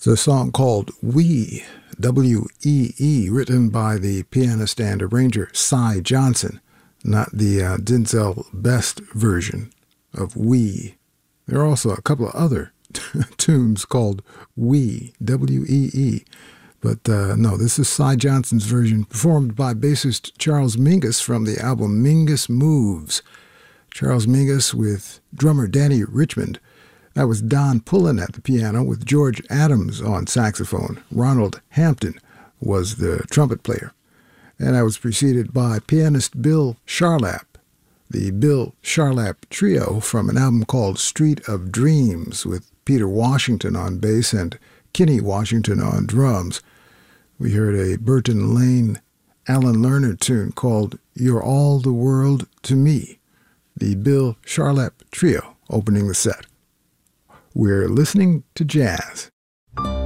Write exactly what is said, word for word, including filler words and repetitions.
It's a song called Wee, W E E, written by the pianist and arranger Cy Johnson, not the uh, Denzel Best version of Wee. There are also a couple of other tunes called Wee, W E E. But uh, no, this is Cy Johnson's version, performed by bassist Charles Mingus from the album Mingus Moves. Charles Mingus with drummer Danny Richmond. That was Don Pullen at the piano with George Adams on saxophone. Ronald Hampton was the trumpet player. And that was preceded by pianist Bill Charlap, the Bill Charlap Trio from an album called Street of Dreams with Peter Washington on bass and Kenny Washington on drums. We heard a Burton Lane Alan Lerner tune called You're All the World to Me, the Bill Charlap Trio opening the set. We're listening to jazz.